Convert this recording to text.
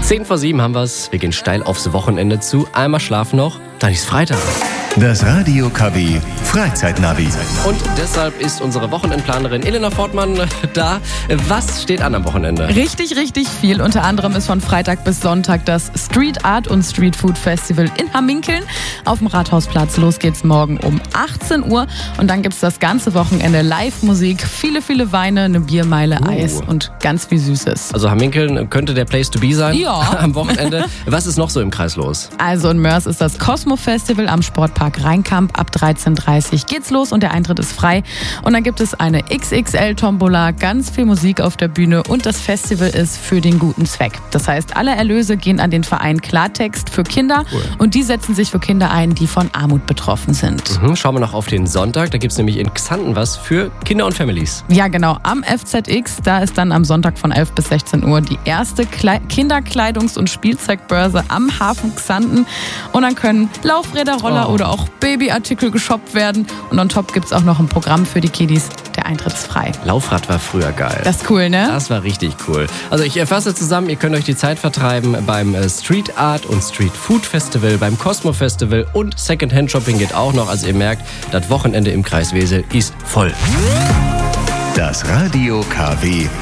10:07 haben wir's. Wir gehen steil aufs Wochenende zu. Einmal Schlaf noch, dann ist Freitag. Das Radio KW Freizeitnavi. Und deshalb ist unsere Wochenendplanerin Elena Fortmann da. Was steht an am Wochenende? Richtig, richtig viel. Unter anderem ist von Freitag bis Sonntag das Street Art und Street Food Festival in Hamminkeln auf dem Rathausplatz. Los geht's morgen um 18 Uhr. Und dann gibt's das ganze Wochenende Live-Musik, viele, viele Weine, eine Biermeile, Eis und ganz viel Süßes. Also Hamminkeln könnte der Place to be sein. Ja. Am Wochenende. Was ist noch so im Kreis los? Also in Mörs ist das Cosmo Festival am Sportpark Rheinkamp. Ab 13:30 Uhr geht's los und der Eintritt ist frei. Und dann gibt es eine XXL-Tombola, ganz viel Musik auf der Bühne und das Festival ist für den guten Zweck. Das heißt, alle Erlöse gehen an den Verein Klartext für Kinder und die setzen sich für Kinder ein, die von Armut betroffen sind. Schauen wir noch auf den Sonntag. Da gibt's nämlich in Xanten was für Kinder und Families. Ja, genau. Am FZX, da ist dann am Sonntag von 11 bis 16 Uhr die erste Kinderkleidungs- und Spielzeugbörse am Hafen Xanten. Und dann können Laufräder, Roller oder auch Babyartikel geshoppt werden. Und on top gibt's auch noch ein Programm für die Kiddies. Der Eintritt ist frei. Laufrad war früher geil. Das ist cool, ne? Das war richtig cool. Also ich fasse zusammen, ihr könnt euch die Zeit vertreiben beim Street Art und Street Food Festival, beim Cosmo Festival und Secondhand Shopping geht auch noch. Also ihr merkt, das Wochenende im Kreis Wesel ist voll. Das Radio KW